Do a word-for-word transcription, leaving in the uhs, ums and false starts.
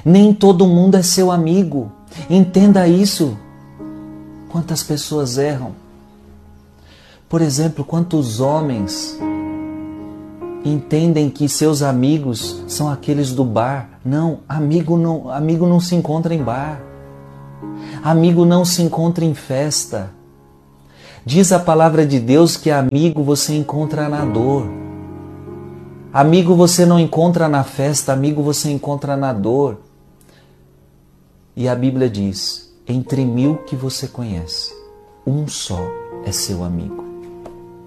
Nem todo mundo é seu amigo. Entenda isso. Quantas pessoas erram. Por exemplo, quantos homens entendem que seus amigos são aqueles do bar. Não, amigo não, amigo não se encontra em bar. Amigo não se encontra em festa. Diz a palavra de Deus que amigo você encontra na dor. Amigo você não encontra na festa, amigo você encontra na dor. E a Bíblia diz, entre mil que você conhece, um só é seu amigo.